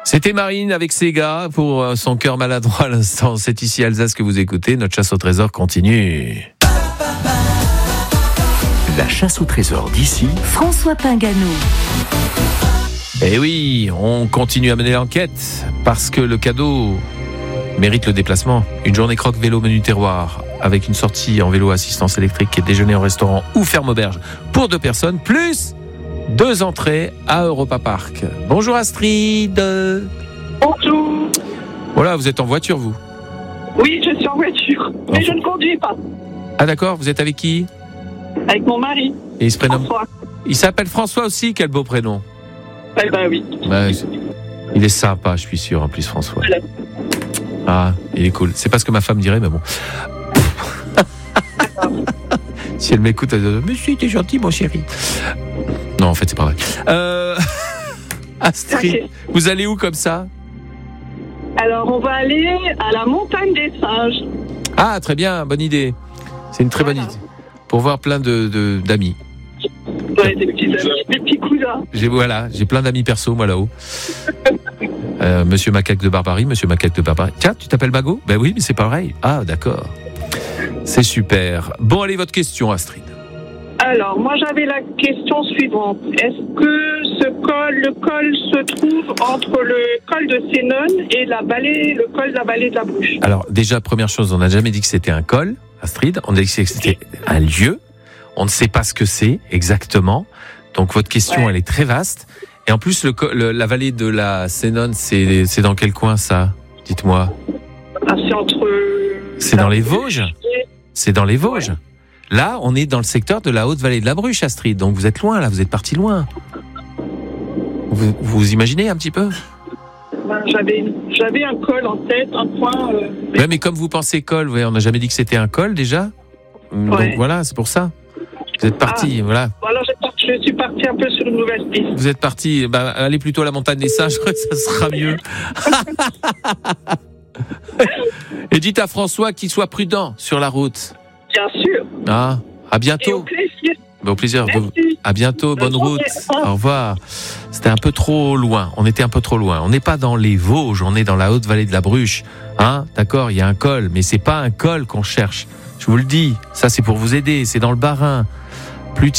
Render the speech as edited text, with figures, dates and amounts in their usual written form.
C'était Marine avec Sega pour son cœur maladroit à l'instant. C'est ici Alsace que vous écoutez. Notre chasse au trésor continue. La chasse au trésor d'ici, François Pingano. Eh oui, on continue à mener l'enquête parce que le cadeau mérite le déplacement. Une journée croque vélo menu terroir avec une sortie en vélo assistance électrique et déjeuner au restaurant ou ferme auberge pour 2 personnes, plus 2 entrées à Europa Park. Bonjour Astrid. Bonjour. Voilà, vous êtes en voiture vous? Oui, je suis en voiture, mais je ne conduis pas. Ah d'accord, vous êtes avec qui? Avec mon mari. Et il se prénomme? François. Il s'appelle François aussi, quel beau prénom. Eh ben oui. Il est sympa, je suis sûr, en plus François. Voilà. Ah, il est cool. C'est pas ce que ma femme dirait, mais bon. Si elle m'écoute, elle dit « Mais si, t'es gentil, mon chéri. » Non, en fait, c'est pas vrai. Astrid, Ok. vous allez où comme ça? Alors, on va aller à la montagne des singes. Ah, très bien, bonne idée. C'est une très bonne idée. Pour voir plein d'amis. Ouais, des petits amis, des petits cousins. J'ai plein d'amis perso, moi, là-haut. Monsieur Macaque de Barbarie. Tiens, tu t'appelles Mago? Ben oui, mais c'est pareil. Ah, d'accord. C'est super. Bon, allez, votre question, Astrid. Alors, moi, j'avais la question suivante. Est-ce que le col se trouve entre le col de Sénon et le col de la vallée de la Bruche? Alors, déjà, première chose, on n'a jamais dit que c'était un col, Astrid. On a dit que c'était un lieu. On ne sait pas ce que c'est exactement. Donc, votre question, elle est très vaste. Et en plus, la vallée de la Sénon, c'est dans quel coin, ça? Dites-moi. Ah, c'est entre... C'est dans les Vosges. C'est dans les Vosges. Ouais. Là, on est dans le secteur de la haute vallée de la Bruche, Astrid. Donc, vous êtes loin, là. Vous êtes parti loin. Vous imaginez un petit peu? Ben, j'avais un col en tête, un point... Ouais, mais comme vous pensez col, ouais, on n'a jamais dit que c'était un col, déjà. Ouais. Donc, voilà, c'est pour ça. Vous êtes parti, voilà. Bon, alors, je suis parti un peu sur une nouvelle piste. Vous êtes parti, allez plutôt à la montagne des singes, ça sera mieux. Et dites à François qu'il soit prudent sur la route. Bien sûr. Ah, à bientôt. Et au plaisir. Au plaisir. Merci. À bientôt, bonne route. Au revoir. C'était un peu trop loin. On était un peu trop loin. On n'est pas dans les Vosges, on est dans la haute vallée de la Bruche. Hein, d'accord, il y a un col, mais c'est pas un col qu'on cherche. Je vous le dis, ça c'est pour vous aider, c'est dans le Bas-Rhin.